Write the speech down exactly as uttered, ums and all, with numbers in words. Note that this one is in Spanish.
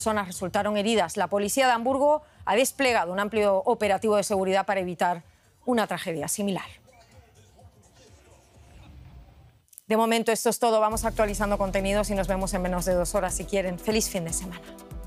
personas resultaron heridas. La policía de Hamburgo ha desplegado un amplio operativo de seguridad para evitar una tragedia similar. De momento esto es todo. Vamos actualizando contenidos y nos vemos en menos de dos horas si quieren. Feliz fin de semana.